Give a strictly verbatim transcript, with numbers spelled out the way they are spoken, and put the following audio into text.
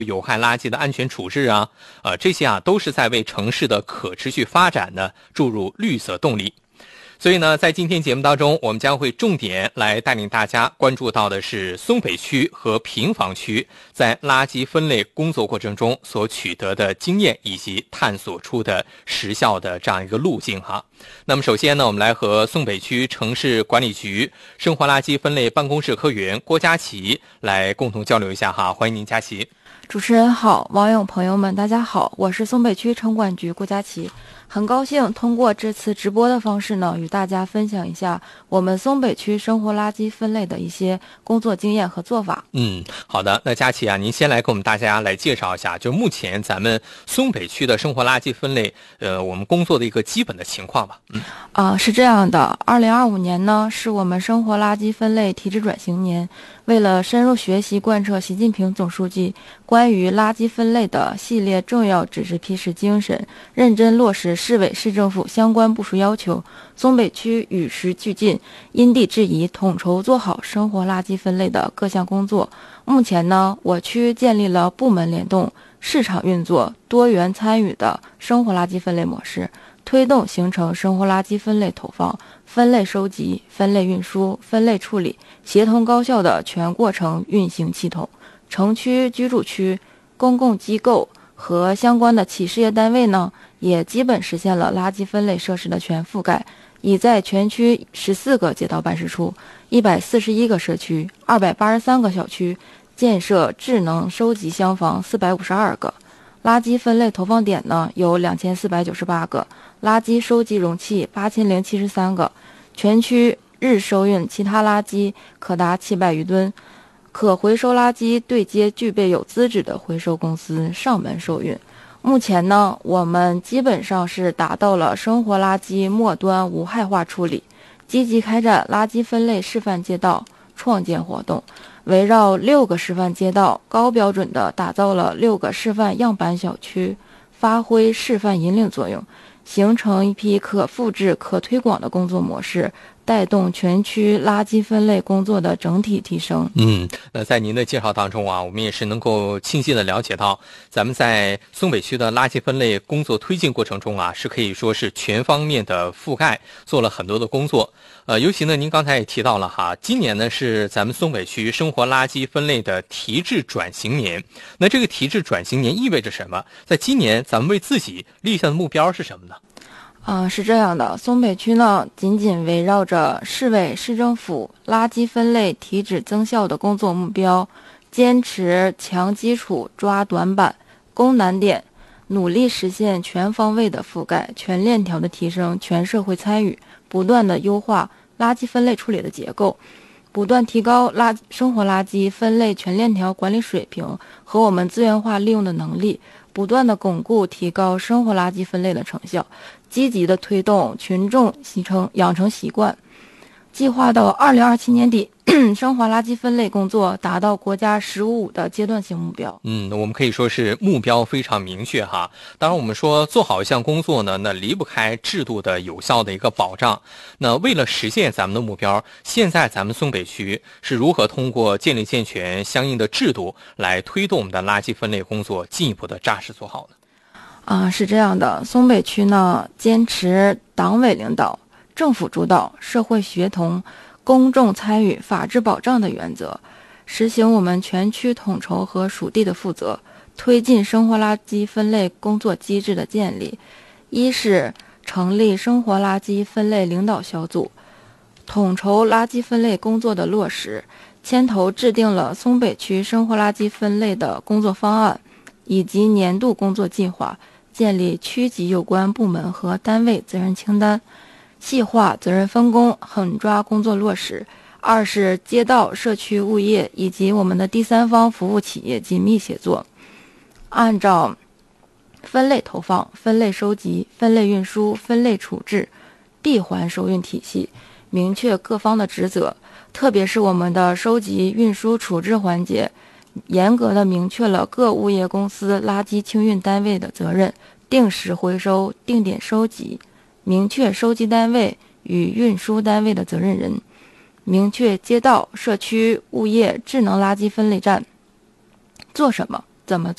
有害垃圾的安全处置啊，呃，这些啊都是在为城市的可持续发展呢注入绿色动力。所以呢，在今天节目当中，我们将会重点来带领大家关注到的是松北区和平房区在垃圾分类工作过程中所取得的经验，以及探索出的实效的这样一个路径哈。那么首先呢，我们来和松北区城市管理局生活垃圾分类办公室科员郭佳琪来共同交流一下哈。欢迎您，佳琪。 主持人好，网友朋友们大家好，我是松北区城管局郭佳琪，很高兴通过这次直播的方式呢，与大家分享一下我们松北区生活垃圾分类的一些工作经验和做法。 嗯，好的，那佳琪啊，您先来给我们大家来介绍一下，就目前咱们松北区的生活垃圾分类，呃，我们工作的一个基本的情况吧。嗯， 啊、呃，是这样的，二零二五年呢，是我们生活垃圾分类体制转型年。为了深入学习贯彻习近平总书记关于垃圾分类的系列重要指示批示精神，认真落实市委市政府相关部署要求，松北区与时俱进，因地制宜，统筹做好生活垃圾分类的各项工作。目前呢，我区建立了部门联动、市场运作、多元参与的生活垃圾分类模式，推动形成生活垃圾分类投放、分类收集、分类运输、分类处理协同高效的全过程运行系统。城区、居住区、公共机构和相关的企事业单位呢，也基本实现了垃圾分类设施的全覆盖，已在全区十四个街道办事处、一百四十一个社区、二百八十三个小区建设智能收集箱房四百五十二个。垃圾分类投放点呢有两千四百九十八个，垃圾收集容器八千零七十三个，全区日收运其他垃圾可达七百余吨，可回收垃圾对接具备有资质的回收公司上门收运。目前呢，我们基本上是达到了生活垃圾末端无害化处理，积极开展垃圾分类示范街道创建活动，围绕六个示范街道，高标准地打造了六个示范样板小区，发挥示范引领作用，形成一批可复制、可推广的工作模式，带动全区垃圾分类工作的整体提升。 嗯，那在您的介绍当中啊，我们也是能够清晰的了解到，咱们在松北区的垃圾分类工作推进过程中啊，是可以说是全方面的覆盖，做了很多的工作。呃，尤其呢，您刚才也提到了哈，今年呢是咱们松北区生活垃圾分类的提质转型年。那这个提质转型年意味着什么？在今年咱们为自己立下的目标是什么呢？ 啊、呃，是这样的，松北区呢，紧紧围绕着市委市政府垃圾分类提质增效的工作目标，坚持强基础抓短板、攻难点，努力实现全方位的覆盖、全链条的提升、全社会参与，不断的优化垃圾分类处理的结构，不断提高垃生活垃圾分类全链条管理水平和我们资源化利用的能力，不断的巩固提高生活垃圾分类的成效，积极的推动群众形成养成习惯，计划到二零二七年底生活垃圾分类工作达到国家“十五五”的阶段性目标。 嗯，我们可以说是目标非常明确哈。当然，我们说做好一项工作呢，那离不开制度的有效的一个保障。那为了实现咱们的目标，现在咱们松北区是如何通过建立健全相应的制度来推动我们的垃圾分类工作进一步的扎实做好呢？ 啊，是这样的，松北区呢坚持党委领导、政府主导、社会协同、公众参与、法治保障的原则，实行我们全区统筹和属地的负责，推进生活垃圾分类工作机制的建立。一是成立生活垃圾分类领导小组，统筹垃圾分类工作的落实，牵头制定了松北区生活垃圾分类的工作方案以及年度工作计划，建立区级有关部门和单位责任清单，细化责任分工，狠抓工作落实。二是街道、社区物业以及我们的第三方服务企业紧密协作，按照分类投放、分类收集、分类运输、分类处置、闭环收运体系，明确各方的职责，特别是我们的收集、运输、处置环节，严格的明确了各物业公司垃圾清运单位的责任，定时回收、定点收集，明确收集单位与运输单位的责任人，明确街道、社区、物业智能垃圾分类站做什么、 怎么